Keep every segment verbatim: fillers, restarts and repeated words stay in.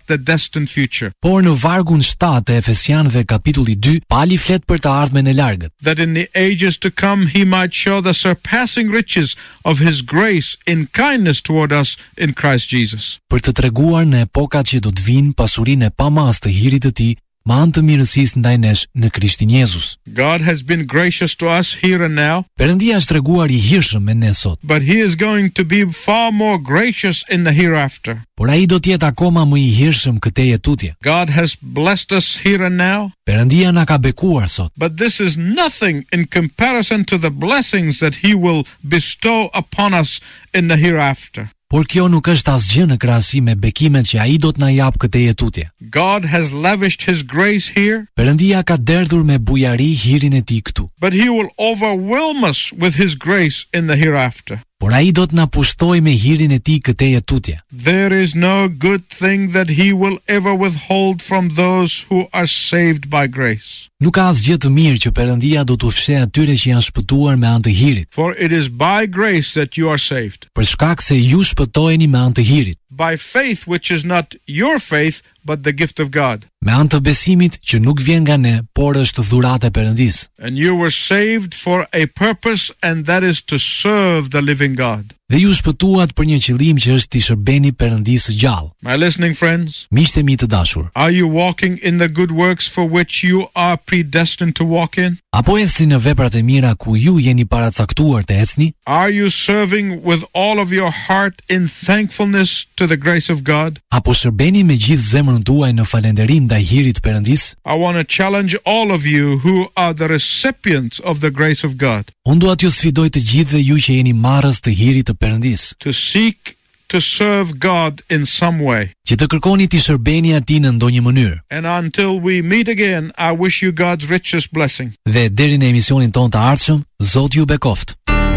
the destined future. Por në vargun shtatë të Efesianëve kapitulli dy, Pali flet për të ardhmen e largët. That in the ages to come he might show the surpassing riches of his grace in kindness toward us in Christ Jesus. Për të treguar në epokat që do të vinë pasurinë e pamas të hirit të tij, me anë të mirësisë ndaj nesh në Krishtin Jezus. God has been gracious to us here and now. Perëndia është treguar i hirshëm me ne sot. But he is going to be far more gracious in the hereafter. Por ai do të jetë akoma më i hirshëm këtë jetutje. God has blessed us here and now. Perëndia na ka bekuar sot. But this is nothing in comparison to the blessings that he will bestow upon us in the hereafter. Por kjo nuk është asgjë në krahasim me bekimet që ai do të na jap këtë jetutje. God has lavished his grace here. Perëndia ka derdhur me bujari hirin e tij këtu. But he will overwhelm us with his grace in the hereafter. Por ai do të na pushtoj me hirin e tij këtë jetutje. There is no good thing that he will ever withhold from those who are saved by grace. Nuk ka asgjë të mirë që Perëndia do t'u fshehë atyre që janë shpëtuar me anë të hirit. For it is by grace that you are saved. Për shkak se ju shpëtoheni me anë të hirit. By faith, which is not your faith, but the gift of God. Me anë të besimit që nuk vjen nga ne, por është dhuratë e Perëndisë. And you were saved for a purpose, and that is to serve the living God. Dhe ju shpëtuat për një qëllim që është t'i shërbeni Perëndisë së gjallë. My listening friends, miqtë e mi të dashur, are you walking in the good works for which you are predestined to walk in? Apo ecni në veprat e mira ku ju jeni paracaktuar të ecni? Are you serving with all of your heart in thankfulness to the grace of God? Apo shërbeni me gjithë zemrën tuaj në falënderim ndaj hirit të Perëndisë? I want to challenge all of you who are the recipients of the grace of God. Unë dua t'ju sfidoj të gjithëve ju që jeni marrës të hirit të Perëndisë, to seek to serve God in some way. Që të kërkoni t'i shërbeni atij në ndonjë mënyrë. And until we meet again, I wish you God's richest blessing. Dhe deri në emisionin ton të ardhshëm, Zoti ju bekoft.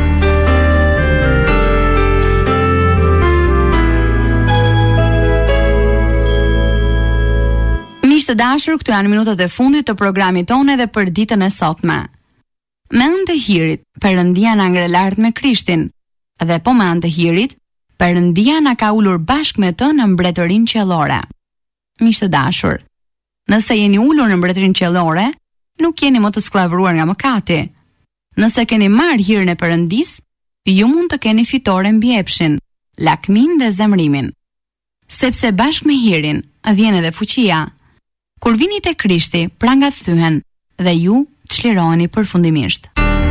Miq të dashur, këto janë minutat e fundit të programit tonë edhe për ditën e sotme. Me anë të hirit, Perëndia na ngre lart me Krishtin, dhe po me anë të hirit, Perëndia na ka ulur bashkë me të në mbretërinë qiellore. Miq të dashur, nëse jeni ulur në mbretërinë qiellore, nuk jeni më të skllavëruar nga mëkati. Nëse keni marrë hirin e Perëndisë, ju mund të keni fitore mbi epshin, lakmin dhe zemrimin. Sepse bashkë me hirin vjen edhe fuqia. Kur vini te Krishti, prangat thyhen dhe ju çliroheni përfundimisht.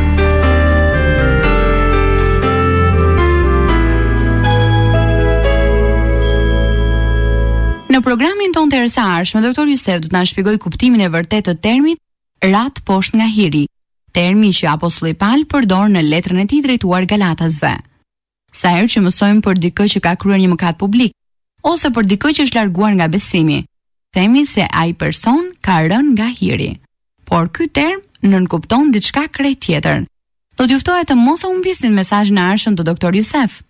Në programin ton të erësarshëm, doktor Jusef do të na shpjegojë kuptimin e vërtetë të termit rat poshtë nga hiri, termi që apostulli Paul përdor në letrën e tij drejtuar Galatasve. Sa herë që mësojmë për dikë që ka kryer një mëkat publik, ose për dikë që është larguar nga besimi, themi se ai person ka rënë nga hiri. Por ky term nënkupton diçka krejt tjetër. Do t'ju ftoj të mos e humbisni mesazhin e ardhshëm të doktor Jusef.